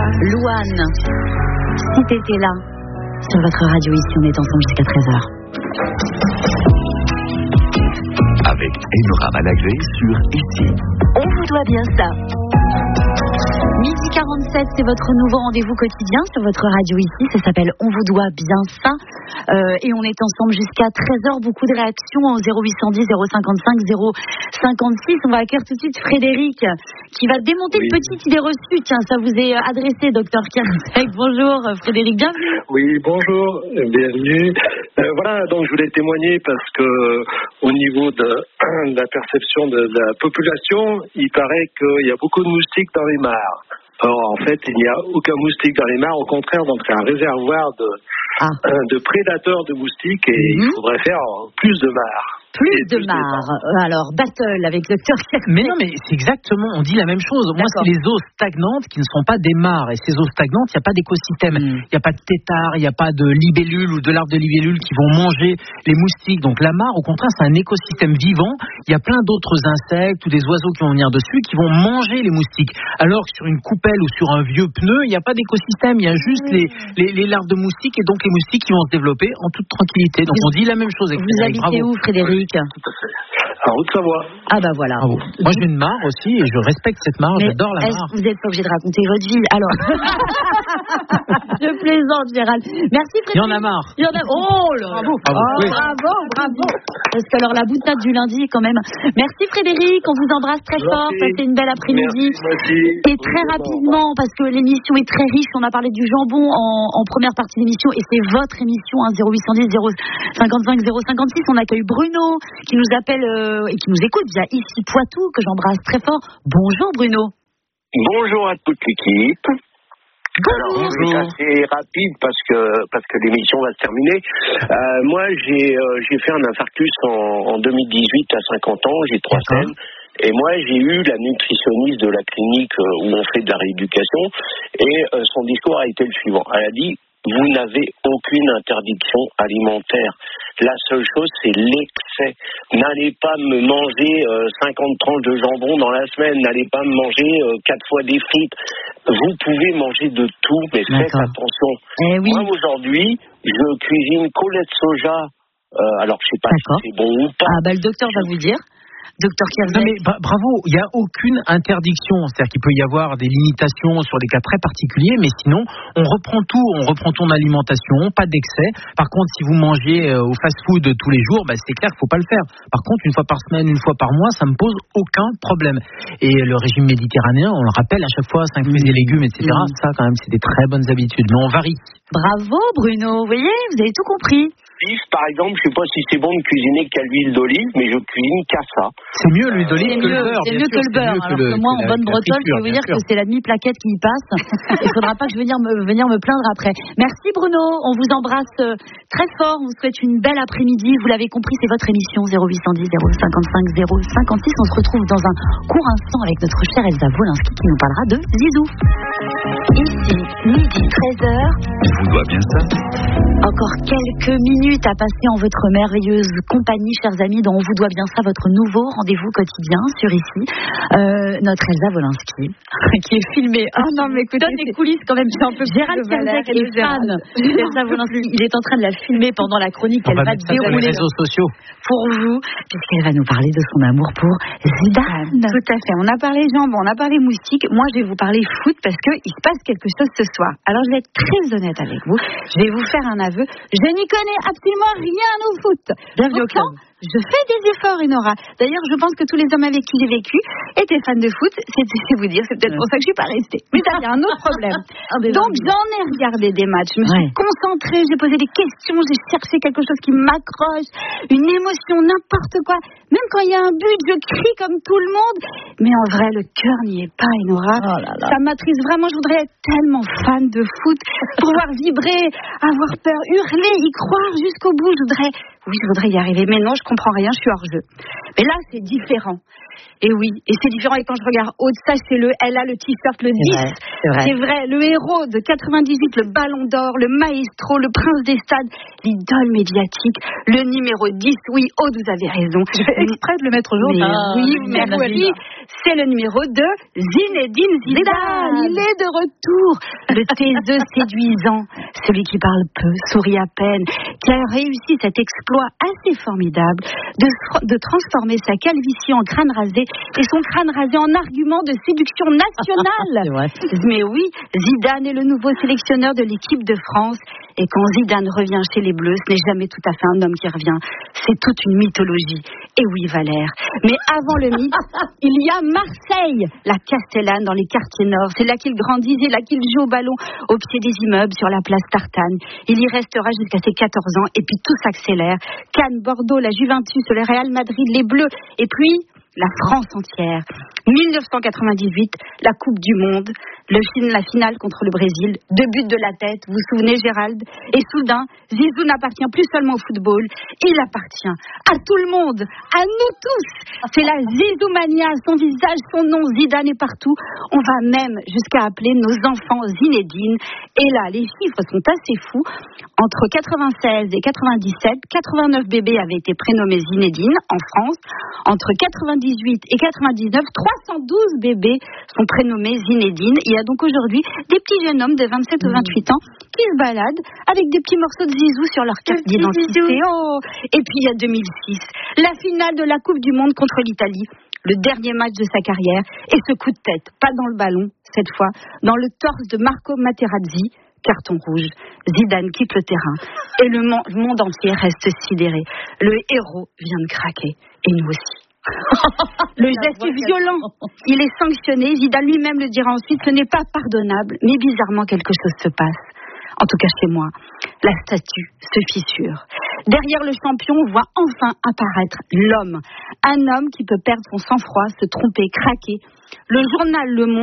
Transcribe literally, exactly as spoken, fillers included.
Louane, si t'étais là, sur votre radio ici, on est ensemble jusqu'à treize heures. Avec Enora Malagré sur Ici. On vous doit bien ça. midi quarante-sept, c'est votre nouveau rendez-vous quotidien sur votre radio ici. Ça s'appelle On vous doit bien ça. Euh, et on est ensemble jusqu'à treize heures. Beaucoup de réactions au zéro huit cent dix, zéro cinquante-cinq, zéro cinquante-six. On va accueillir tout de suite Frédéric qui va démonter oui. une petite idée reçue. Tiens, ça vous est adressé, docteur Kersek. Bonjour Frédéric, bienvenue. Oui, bonjour, bienvenue. Euh, voilà, donc je voulais témoigner parce que au niveau de, de la perception de, de la population, il paraît qu'il y a beaucoup de moustiques dans les mares. Or, en fait, il n'y a aucun moustique dans les mares. Au contraire, donc c'est un réservoir de, ah. euh, de prédateurs de moustiques et mm-hmm. il faudrait faire plus de mares. Plus de mares. Alors, battle avec le docteur Kersek. Mais non, mais c'est exactement, on dit la même chose. Moi, D'accord. c'est les eaux stagnantes qui ne sont pas des mares. Et ces eaux stagnantes, il n'y a pas d'écosystème. Il mm. n'y a pas de têtards, il n'y a pas de libellules ou de larves de libellules qui vont manger les moustiques. Donc, la mare, au contraire, c'est un écosystème vivant. Il y a plein d'autres insectes ou des oiseaux qui vont venir dessus qui vont manger les moustiques. Alors que sur une coupelle ou sur un vieux pneu, il n'y a pas d'écosystème. Il y a juste mm. les, les, les larves de moustiques et donc les moustiques qui vont se développer en toute tranquillité. Donc, on dit la même chose. Avec Vous Frédéric. habitez Bravo. où, Frédéric? Tout à fait. En Haute-Savoie. Ah bah voilà. Bravo. Moi j'ai une mare aussi et je respecte cette mare, mais j'adore la mare. Vous n'êtes pas obligé de raconter votre vie. Alors, je plaisante Gérald. Merci Frédéric. Il y en a marre. Il y en a. Oh là. Bravo. Oh, oui. Bravo, bravo. Parce que alors la boutade du lundi quand même. Merci Frédéric, on vous embrasse très fort. Passez une belle après-midi. Merci, merci. Et très rapidement parce que l'émission est très riche. On a parlé du jambon en, en première partie de l'émission et c'est votre émission hein, zéro huit cent dix, zéro cinquante-cinq, zéro cinquante-six. On accueille Bruno qui nous appelle euh, et qui nous écoute via ici Poitou, que j'embrasse très fort. Bonjour Bruno. Bonjour à toute l'équipe. Bonjour. Alors, c'est assez rapide parce que parce que l'émission va se terminer. Euh, moi, j'ai euh, j'ai fait un infarctus en, en deux mille dix-huit à cinquante ans. J'ai trois scènes. Et moi, j'ai eu la nutritionniste de la clinique où on fait de la rééducation. Et euh, son discours a été le suivant. Elle a dit: vous n'avez aucune interdiction alimentaire. La seule chose, c'est l'excès. N'allez pas me manger euh, cinquante tranches de jambon dans la semaine. N'allez pas me manger euh, quatre fois des frites. Vous pouvez manger de tout, mais D'accord. faites attention. Eh oui. Moi, aujourd'hui, je cuisine collet de soja. Euh, alors, je sais pas D'accord. si c'est bon ou pas. Ah, bah, le docteur va vous dire. Docteur Kersek. Non mais bra- bravo, il n'y a aucune interdiction, c'est-à-dire qu'il peut y avoir des limitations sur des cas très particuliers, mais sinon on reprend tout, on reprend ton alimentation, pas d'excès. Par contre, si vous mangez euh, au fast-food tous les jours, bah, c'est clair qu'il ne faut pas le faire. Par contre, une fois par semaine, une fois par mois, ça ne me pose aucun problème. Et le régime méditerranéen, on le rappelle à chaque fois, cinq fruits et légumes, et cetera. Mmh. Ça quand même, c'est des très bonnes habitudes, mais on varie. Bravo Bruno, vous voyez, vous avez tout compris. Par exemple, je ne sais pas si c'est bon de cuisiner qu'à l'huile d'olive, mais je cuisine qu'à ça. C'est mieux l'huile d'olive c'est que mieux, le beurre. C'est mieux que le beurre. Alors que, que moi, en bonne bretonne, je peux vous dire que c'est la demi-plaquette qui y passe. Il ne faudra pas que je vienne me, venir me plaindre après. Merci Bruno, on vous embrasse très fort. On vous souhaite une belle après-midi. Vous l'avez compris, c'est votre émission zéro huit cent dix, zéro cinquante-cinq, zéro cinquante-six. On se retrouve dans un court instant avec notre chère Elsa Wolinski qui nous parlera de Zizou. Ici, midi treize heures. On vous doit bien ça. Encore quelques minutes à passer en votre merveilleuse compagnie, chers amis, dont on vous doit bien ça, votre nouveau rendez-vous quotidien sur ici. Euh, notre Elsa Wolinski, qui est filmée. Ah oh, non, mais écoutez, donne les coulisses quand même. Un peu Gérald Kersek est fan d'Elsa Wolinski. Il est en train de la filmer pendant la chronique qu'elle va, va dérouler les réseaux sociaux pour vous, puisqu'elle va nous parler de son amour pour Zidane. Tout à fait. On a parlé jambon, on a parlé moustique. Moi, je vais vous parler foot parce que il se passe quelque chose ce soir. Alors, je vais être très honnête avec vous. Je vais vous faire un aveu. Je n'y connais absolument rien au foot. Bienvenue au club. Je fais des efforts, Enora. D'ailleurs, je pense que tous les hommes avec qui j'ai vécu étaient fans de foot. C'est, c'est vous dire, c'est peut-être pour ça que je suis pas restée. Mais ça, il y a un autre problème. Donc, j'en ai regardé des matchs. Je me suis ouais. concentrée, j'ai posé des questions, j'ai cherché quelque chose qui m'accroche, une émotion, n'importe quoi. Même quand il y a un but, je crie comme tout le monde. Mais en vrai, le cœur n'y est pas, Enora. Oh là là. Ça m'attriste vraiment. Je voudrais être tellement fan de foot, pouvoir vibrer, avoir peur, hurler, y croire jusqu'au bout. Je voudrais oui, je voudrais y arriver, mais non, je comprends rien, je suis hors jeu. Mais là, c'est différent. Et oui, et c'est différent. Et quand je regarde Aude, sachez-le, elle a le t-shirt, le dix. Vrai, c'est, vrai. c'est vrai, le héros de quatre-vingt-dix-huit, le ballon d'or, le maestro, le prince des stades, l'idole médiatique, le numéro dix. Oui, Aude, vous avez raison. Je fais exprès de le mettre au jour. Mais ah, oui, merci. C'est le numéro de Zinedine Zidane. Il est de retour. Le taiseux séduisant, celui qui parle peu, sourit à peine, qui a réussi cet exploit assez formidable de, de transformer sa calvitie en crâne rasé et son crâne rasé en argument de séduction nationale. Mais oui, Zidane est le nouveau sélectionneur de l'équipe de France. Et quand Zidane revient chez les Bleus, ce n'est jamais tout à fait un homme qui revient. C'est toute une mythologie. Et oui, Valère. Mais avant le mythe, il y a Marseille, la Castellane dans les quartiers nord. C'est là qu'il grandit, c'est là qu'il joue au ballon au pied des immeubles sur la place Tartane. Il y restera jusqu'à ses quatorze ans et puis tout s'accélère. Cannes, Bordeaux, la Juventus, le Real Madrid, les Bleus et puis la France entière. dix-neuf cent quatre-vingt-dix-huit, la Coupe du Monde, le film, la finale contre le Brésil, deux buts de la tête, vous vous souvenez Gérald? Et soudain, Zizou n'appartient plus seulement au football, il appartient à tout le monde, à nous tous. C'est la Zizoumania, son visage, son nom, Zidane est partout. On va même jusqu'à appeler nos enfants Zinedine. Et là, les chiffres sont assez fous. Entre quatre-vingt-seize et quatre-vingt-dix-sept, quatre-vingt-neuf bébés avaient été prénommés Zinedine en France. Entre quatre-vingt-dix-huit et quatre-vingt-dix-neuf, trois cent douze bébés sont prénommés Zinedine. Il y a donc aujourd'hui des petits jeunes hommes de vingt-sept ou vingt-huit ans qui se baladent avec des petits morceaux de Zizou sur leur carte d'identité. Oh. Et puis il y a deux mille six, la finale de la Coupe du Monde contre l'Italie. Le dernier match de sa carrière. Et ce coup de tête, pas dans le ballon, cette fois, dans le torse de Marco Materazzi. Carton rouge. Zidane quitte le terrain. Et le monde entier reste sidéré. Le héros vient de craquer. Et nous aussi. Le geste est violent. Il est sanctionné. Zidane lui-même le dira ensuite. Ce n'est pas pardonnable. Mais bizarrement, quelque chose se passe. En tout cas chez moi, la statue se fissure. Derrière le champion, on voit enfin apparaître l'homme. Un homme qui peut perdre son sang-froid, se tromper, craquer. Le journal Le Monde